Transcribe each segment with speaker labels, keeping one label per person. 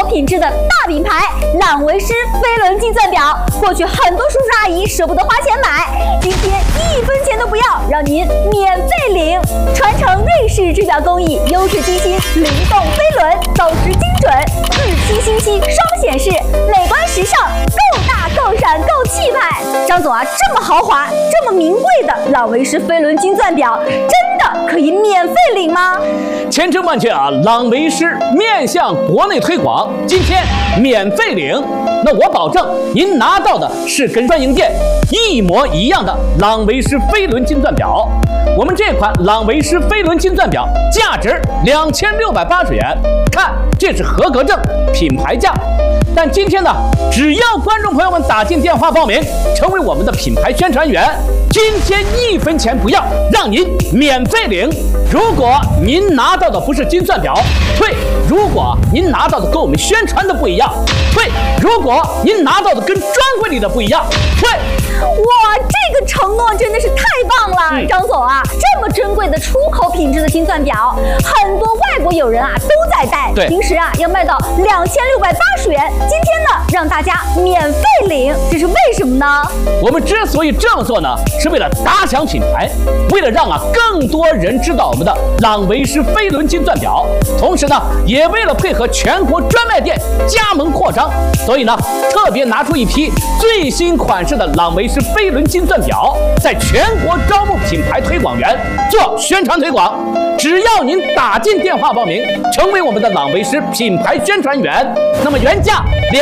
Speaker 1: 品质的大品牌朗维诗飞轮金钻表。过去很多叔叔阿姨舍不得花钱买，今天1分钱都不要，让您免费领。传承瑞士制表工艺，优质机芯，灵动飞轮，走时精准，日期星期双显示，美观时尚，够大够闪够气派。张总啊，这么豪华，这么名贵的朗维诗飞轮金钻表，真的可以免费领吗？
Speaker 2: 千真万确啊！朗维诗面向国内推广，今天免费领。那我保证您拿到的是跟专营店一模一样的朗维诗飞轮金钻表。我们这款朗维诗飞轮金钻表价值2680元，看这是合格证，品牌价。但今天呢，只要观众朋友们打进电话报名，成为我们的品牌宣传员，今天1分钱不要，让您免费领。如果您拿到的不是金钻表，退；如果您拿到的跟我们宣传的不一样，退；如果您拿到的跟专柜里的不一样，退。
Speaker 1: 哇，这个承诺真的是太棒了，张总啊，这么珍贵的出口品质的金钻表，很多外国友人啊都在戴，
Speaker 2: 对，
Speaker 1: 平时啊要卖到2680元，今天呢让大家免费领，这是为什么呢？
Speaker 2: 我们之所以这么做呢，是为了打响品牌，为了让更多人知道我们的朗维诗飞轮金钻表，同时呢，也为了配合全国专卖店加盟扩张，所以呢，特别拿出一批最新款式的朗维诗飞轮金钻表，在全国招募品牌推广员做宣传推广。只要您打进电话报名，成为我们的朗维诗品牌宣传员，那么原价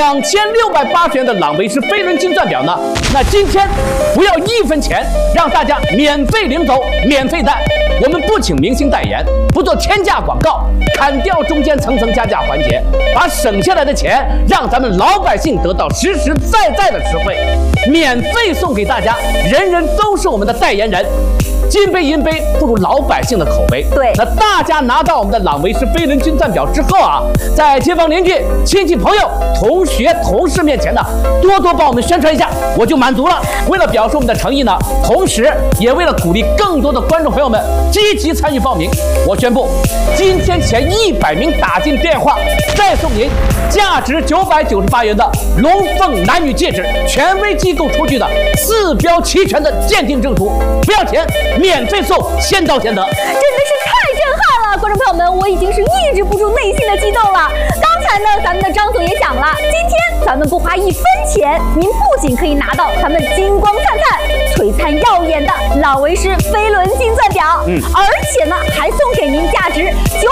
Speaker 2: 2680元的朗维诗飞轮金钻表呢，那今天不要1分钱，让大家免费领走，免费戴。我们不请明星代言，不做天价广告，砍掉中间层层加价环节，把省下来的钱让咱们老百姓得到实实在在的实惠，免费送给大家，人人都是我们的代言人。金杯银杯不如老百姓的口碑。
Speaker 1: 对，
Speaker 2: 那大家拿到我们的朗维诗飞轮金钻表之后啊，在街坊邻居、亲戚朋友、同学、同事面前呢，多多帮我们宣传一下，我就满足了。为了表示我们的诚意呢，同时也为了鼓励更多的观众朋友们积极参与报名，我宣布，今天前100名打进电话，再送您价值998元的龙凤男女戒指，权威机构出具的4标齐全的鉴定证书，不要钱，免费送，先到先得。
Speaker 1: 真的是太震撼了，观众朋友们，我已经是抑制不住内心的激动了。刚才呢，咱们的张总也讲了，今天咱们不花1分钱，您不仅可以拿到咱们金光灿灿、璀璨耀眼的朗维诗飞轮金钻表，而且呢，还送给您价值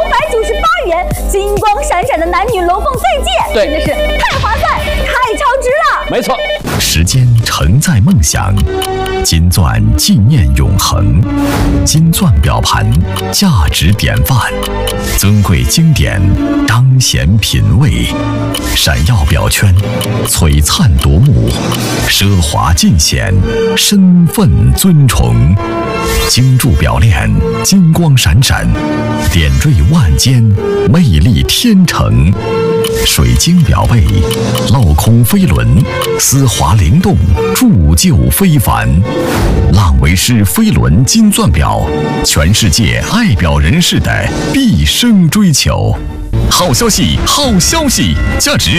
Speaker 1: 998元金光闪闪的男女龙凤对戒，真的是太划算、太超值了。
Speaker 2: 没错，
Speaker 3: 时间承载梦想，金钻纪念永恒，金钻表盘价值典范，尊贵经典彰显品味，闪耀表圈璀璨夺目，奢华尽显身份尊崇，精铸表链金光闪闪，点缀万间魅力天成，水晶表背镂空飞轮丝滑灵动，铸就非凡。朗维诗飞轮金钻表，全世界爱表人士的毕生追求。好消息，好消息！价值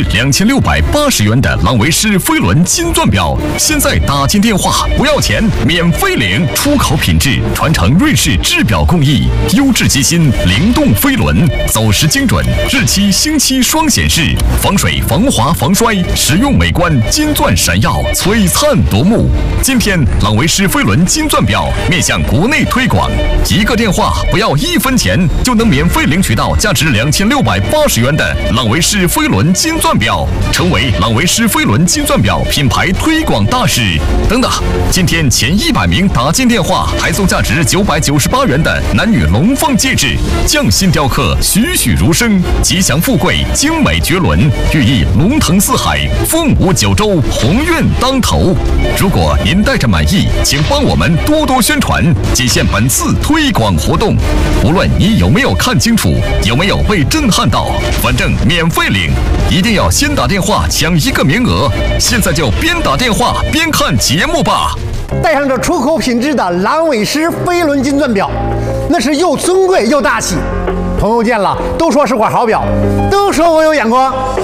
Speaker 3: 2680元的朗维诗飞轮金钻表，现在打进电话不要钱，免费领。出口品质，传承瑞士制表工艺，优质机芯，灵动飞轮，走时精准，日期星期双显示，防水、防滑、防摔，实用美观，金钻闪耀，璀璨夺目。今天朗维诗飞轮金钻表面向国内推广，一个电话不要1分钱，就能免费领取到价值2680元的朗维诗飞轮金钻表，成为朗维诗飞轮金钻表品牌推广大使。等等，今天前100名打进电话，还送价值998元的男女龙凤戒指，匠心雕刻，栩栩如生，吉祥富贵，精美绝伦，寓意龙腾四海，凤舞九州，鸿运当头。如果您带着满意，请帮我们多多宣传，仅限本次推广活动。无论你有没有看清楚，有没有被震撼到，反正免费领，一定要先打电话抢1个名额。现在就边打电话边看节目吧。
Speaker 4: 戴上这出口品质的朗维诗飞轮金钻表，那是又尊贵又大气。朋友见了都说是块好表，都说我有眼光。